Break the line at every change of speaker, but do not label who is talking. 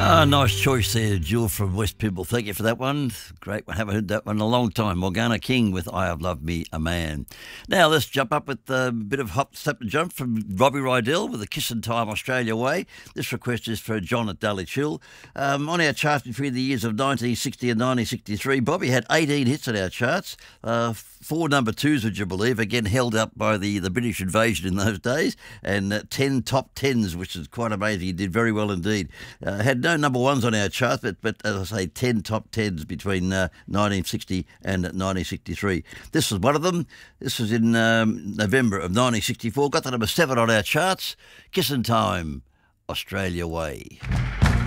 Nice choice there, Jill from West Pymble. Thank you for that one. Great one. Haven't heard that one in a long time. Morgana King with I Have Loved Me a Man. Now let's jump up with a bit of hop, step and jump from Robbie Rydell with the Kissin' Time Australia Way. This request is for John at Dulwich Hill. On our charts between the years of 1960 and 1963, Bobby had 18 hits on our charts. 4 number twos, would you believe, again held up by the British invasion in those days, and 10 top tens, which is quite amazing. He did very well indeed. Had no number ones on our chart, but as I say, 10 top tens between 1960 and 1963. This was one of them. This was in November of 1964. Got the number 7 on our charts. Kissin' Time, Australia Way.